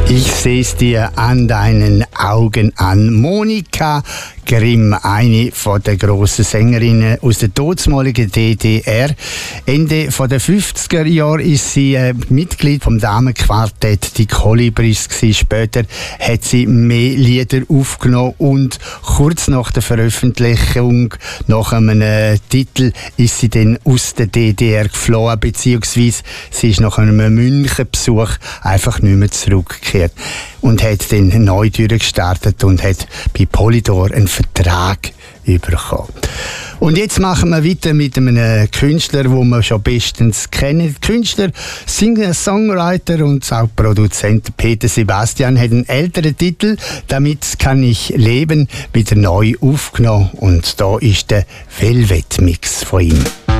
Ich seh's dir an deinen Augen an. Monika Grimm, eine von der grossen Sängerinnen aus der dortmaligen DDR. Ende der 50er Jahre ist sie Mitglied vom Damenquartett Die Kolibris gewesen. Später hat sie mehr Lieder aufgenommen und kurz nach der Veröffentlichung, nach einem Titel, ist sie dann aus der DDR geflohen, beziehungsweise sie ist nach einem Münchenbesuch einfach nicht mehr zurückgekehrt und hat dann neu durchgestartet und hat bei Polydor einen Vertrag bekommen. Und jetzt machen wir weiter mit einem Künstler, den wir schon bestens kennen. Künstler, Singer, Songwriter und auch Produzent Peter Sebastian hat einen älteren Titel, «Damit kann ich leben», wieder neu aufgenommen. Und da ist der Velvet Mix von ihm.